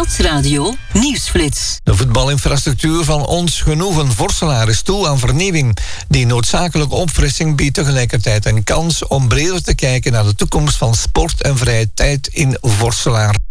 Nieuwsradio Nieuwsflits. De voetbalinfrastructuur van Ons Genoegen Vorselaar is toe aan vernieuwing. Die noodzakelijke opfrissing biedt tegelijkertijd een kans om breder te kijken naar de toekomst van sport en vrije tijd in Vorselaar.